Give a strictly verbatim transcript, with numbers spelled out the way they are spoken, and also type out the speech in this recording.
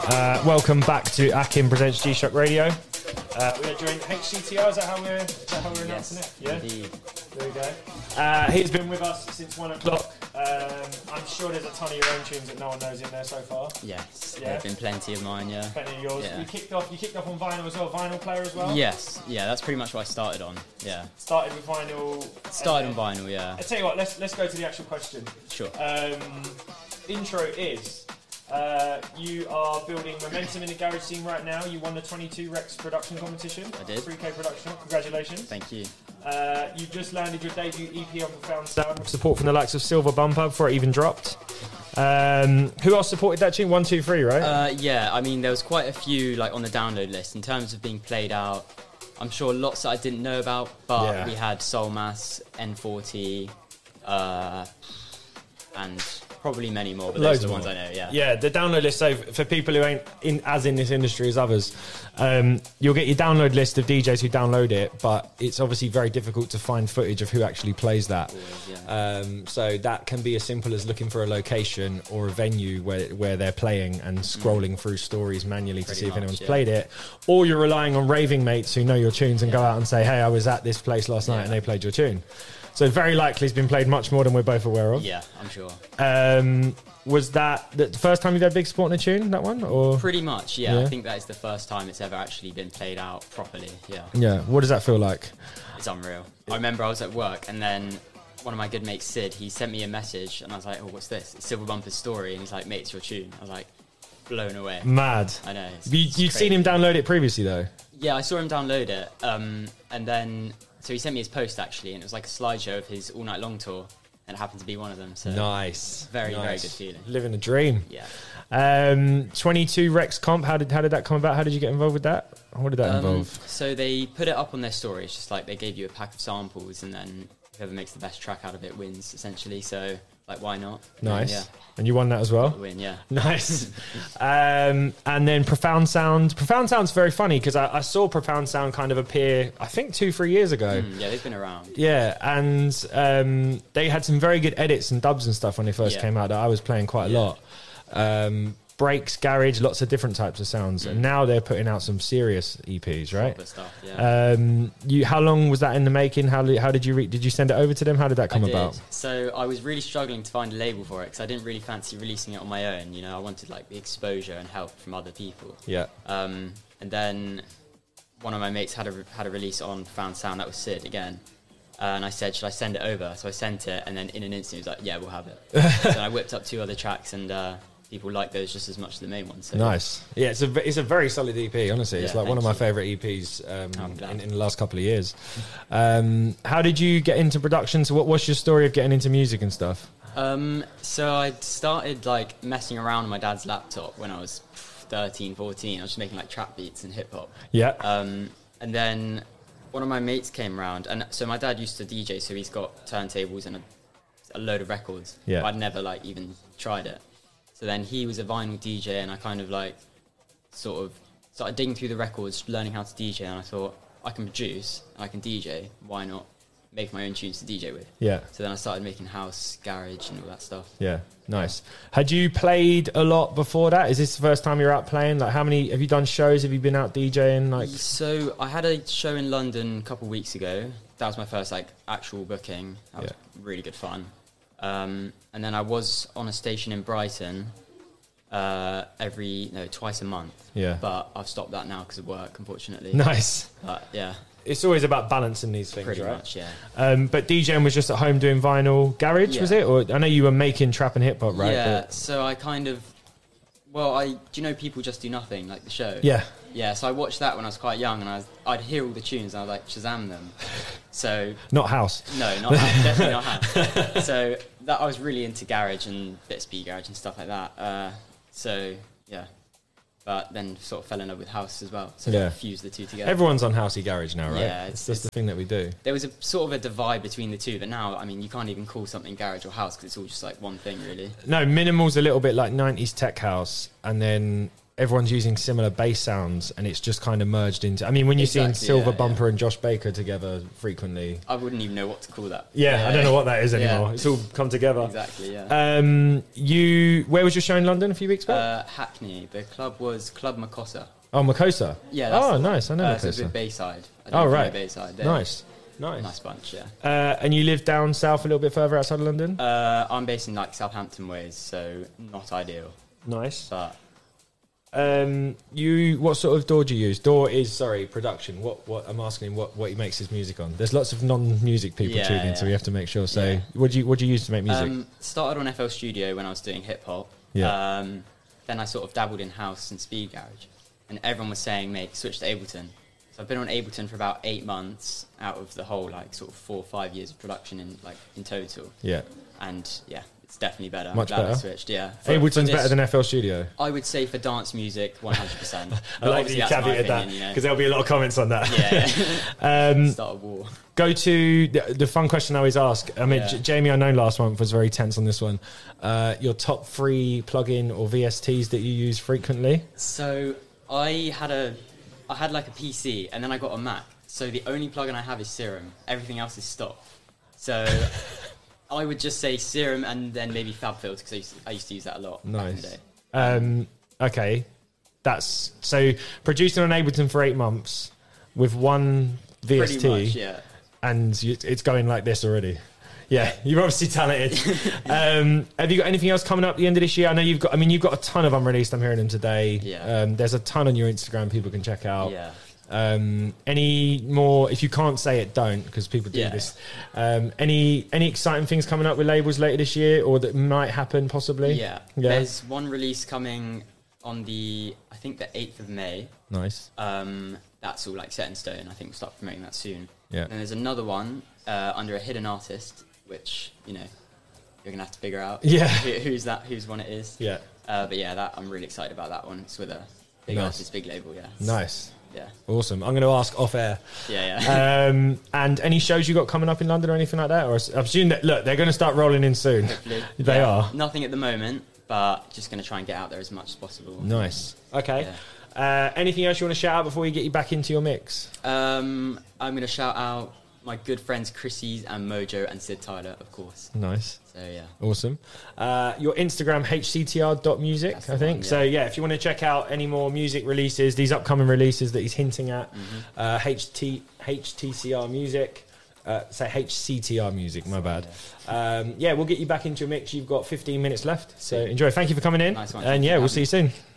Uh, welcome back to Akin Presents G-Shock Radio. Uh, we are joined H C T R, is that how we're, is that how we're announcing yes, it? Yeah, indeed. There we go. Uh, he's been with us since one o'clock. Um, I'm sure there's a ton of your own tunes that no one knows in there so far. Yes, Yeah. there have been plenty of mine, yeah. Plenty of yours. Yeah. You kicked off. You kicked off on vinyl as well. Vinyl player as well. Yes, yeah, that's pretty much what I started on, yeah. Started with vinyl. Started and on then- vinyl, yeah. I tell you what. Let's let's go to the actual question. Sure. Um, intro is. Uh, you are building momentum in the garage scene right now. You won the twenty-two Rex production competition. I did. three K production. Congratulations. Thank you. Uh, you just landed your debut E P on Profound Sound with support from the likes of Silver Bumper before it even dropped. Um, who else supported that tune? One, two, three, right? Uh, yeah, I mean, there was quite a few like on the download list in terms of being played out. I'm sure lots that I didn't know about, but Yeah. we had Soul Mass, N forty, uh, and probably many more, but Loads those are the more. ones I know, yeah. Yeah, the download list. So for people who ain't in as in this industry as others, um, you'll get your download list of D Js who download it, but it's obviously very difficult to find footage of who actually plays that. Always, yeah. Um, so that can be as simple as looking for a location or a venue where, where they're playing and scrolling through stories manually to Pretty see if much, anyone's yeah. played it. Or you're relying on raving mates who know your tunes and go out and say, hey, I was at this place last night Yeah. and they played your tune. So very likely it's been played much more than we're both aware of. Yeah, I'm sure. Um, was that the first time you've had big support in a tune, that one? Or Pretty much, yeah. Yeah. I think that is the first time it's ever actually been played out properly, yeah. Yeah, what does that feel like? It's unreal. I remember I was at work and then one of my good mates, Sid, he sent me a message and I was like, oh, what's this? It's Silver Bumper's story. And he's like, mate, it's your tune. I was like, blown away. Mad. I know. It's, You, it's you'd crazy. seen him download it previously, though? Yeah, I saw him download it. Um, and then, so he sent me his post actually, and it was like a slideshow of his All Night Long tour. And it happened to be one of them. So Nice. Very, very Nice. good feeling. Living a dream. Yeah. Um, twenty-two Rex Comp, how did how did that come about? How did you get involved with that? What did that Um, involve? so they put it up on their story. It's just like they gave you a pack of samples and then whoever makes the best track out of it wins, essentially. So, like, why not? Nice. Yeah. And you won that as well? Win, yeah. Nice. um, and then Profound Sound. Profound Sound's very funny because I, I saw Profound Sound kind of appear, I think, two, three years ago. Mm, yeah, they've been around. Yeah, and um, they had some very good edits and dubs and stuff when they first Yeah. came out that I was playing quite a Yeah. lot. Um, breaks, garage, lots of different types of sounds. Mm. And now they're putting out some serious E Ps, right? Proper stuff, yeah. Um, you, how long was that in the making? How, how did you re- did you send it over to them? How did that come I did. about? So I was really struggling to find a label for it because I didn't really fancy releasing it on my own. You know, I wanted like the exposure and help from other people. Yeah. Um, and then one of my mates had a had a release on Found Sound. That was Sid again. Uh, and I said, should I send it over? So I sent it, and then in an instant, he was like, yeah, we'll have it. So then I whipped up two other tracks, and uh, people like those just as much as the main one. So Nice. Yeah, it's a it's a very solid E P. Honestly, it's Yeah, like one of thank my you. favourite E Ps um, I'm glad. in, in the last couple of years. Um, how did you get into production? So, what what's your story of getting into music and stuff? Um, so I started like messing around on my dad's laptop when I was thirteen, fourteen. I was just making like trap beats and hip hop. Yeah. Um, and then one of my mates came around, and so my dad used to D J, so he's got turntables and a, a load of records. Yeah. But I'd never like even tried it. So then he was a vinyl D J, and I kind of like sort of started digging through the records, learning how to D J, and I thought I can produce and I can D J. Why not make my own tunes to D J with? Yeah. So then I started making house, garage, and all that stuff. Yeah. Nice. Had you played a lot before that? Is this the first time you're out playing? Like, how many have you done shows? Have you been out DJing? Like, So I had a show in London a couple of weeks ago. That was my first like actual booking. That was really good fun. Um, and then I was on a station in Brighton uh, every no twice a month. Yeah. But I've stopped that now because of work, unfortunately. nice. But yeah, It's always about balancing these things, pretty right? much, yeah. Um, but DJing was just at home doing vinyl garage, Yeah. was it? Or I know you were making trap and hip hop, right? Yeah. But- So I kind of, well, I do you know People Just Do Nothing, like the show? yeah. Yeah. So I watched that when I was quite young, and I was, I'd hear all the tunes, and I was like Shazam them. So Not house. No, not house, definitely not house. So that I was really into garage and bit of speed garage and stuff like that. Uh, so yeah, but then sort of fell in love with house as well. So Yeah. fused the two together. Everyone's on housey garage now, right? Yeah, it's, it's- just the thing that we do. There was a sort of a divide between the two, but now I mean you can't even call something garage or house because it's all just like one thing really. No, minimal's a little bit like nineties tech house, and then everyone's using similar bass sounds, and it's just kind of merged into. I mean, when you're Exactly, seeing Silver yeah, Bumper yeah. and Josh Baker together frequently, I wouldn't even know what to call that. yeah, I don't know what that is anymore. Yeah. It's all come together. Exactly, yeah. Um, you, where was your show in London a few weeks back? Uh, Hackney. The club was Club Makossa. Oh, Makossa. Yeah. That's Oh, the nice. I know uh, so Makossa. it's with Bayside. I Oh, don't know if you right. know Bayside. They're Nice, nice. Nice bunch, yeah. Uh, and you live down south a little bit further outside of London. Uh, I'm based in like Southampton ways, so not ideal. Nice. But Um, you, what sort of door do you use? Door is sorry, production. What, what I'm asking, what, what he makes his music on. There's lots of non-music people Yeah, tuning in, yeah. so we have to make sure. So, Yeah. what do you, what do you use to make music? um, started on F L Studio when I was doing hip hop. Yeah. Um, then I sort of dabbled in house and speed garage, and everyone was saying, "Mate, switch to Ableton." So I've been on Ableton for about eight months out of the whole like sort of four or five years of production in like in total. yeah, And yeah, it's definitely better. Much I'm glad better? I switched. Yeah. For- for Ableton's this- better than F L Studio. I would say for dance music, one hundred percent. I like that you caveated that you know. because there'll be a lot of comments on that. Yeah. um, Start a war. go to the, the fun question I always ask. I mean, Yeah. J- Jamie, I know last month was very tense on this one. Uh, your top three plugin or V S Ts that you use frequently? So I had a, I had like a P C, and then I got a Mac. So the only plugin I have is Serum. Everything else is stock. So I would just say Serum and then maybe FabFilter because I, used to- I used to use that a lot back in the Nice. day. Um, okay, that's so producing on Ableton for eight months with one V S T, Pretty much, yeah. and you, it's going like this already. Yeah, you're obviously talented. um, have you got anything else coming up at the end of this year? I know you've got. I mean, you've got a ton of unreleased. I'm hearing them today. Yeah. Um, there's a ton on your Instagram people can check out. Yeah. Um, any more? If you can't say it, don't, because people do Yeah. this. Um, any any exciting things coming up with labels later this year, or that might happen possibly? Yeah. Yeah. There's one release coming on the, I think the eighth of May. Nice. Um, that's all like set in stone. I think we'll start promoting that soon. Yeah. And there's another one uh, under a hidden artist, which, you know, you're going to have to figure out Yeah. who, who's that, whose one it is. Yeah. Uh, but yeah, that I'm really excited about that one. It's with a big Nice. artist, big label, yeah. It's- Nice. Yeah. Awesome. I'm going to ask off air. Yeah, yeah. Um, and any shows you got coming up in London or anything like that? Or I presume that look, they're going to start rolling in soon. Hopefully. They Yeah. are. Nothing at the moment, but just going to try and get out there as much as possible. Nice. Okay. Yeah. Uh, anything else you want to shout out before we get you back into your mix? Um, I'm going to shout out my good friends Chrissy's and Mojo and Sid Tyler, of course. Nice. So yeah. Awesome. Uh, your Instagram, h c t r dot music, That's I the think. one, yeah. So, yeah, if you want to check out any more music releases, these upcoming releases that he's hinting at, Mm-hmm. uh, H T, H T C R Music. Uh, say H C T R Music, my bad. Um, yeah, we'll get you back into your mix. You've got fifteen minutes left. So, enjoy. Thank you for coming in. Nice one. And, Thank you yeah, for we'll having see you me. soon.